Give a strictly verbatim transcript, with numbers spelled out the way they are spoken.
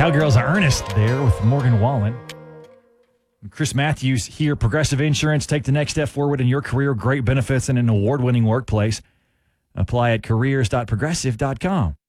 Cowgirls are Ernest there with Morgan Wallen. Chris Matthews here, Progressive Insurance. Take the next step forward in your career. Great benefits and an award-winning workplace. Apply at careers dot progressive dot com.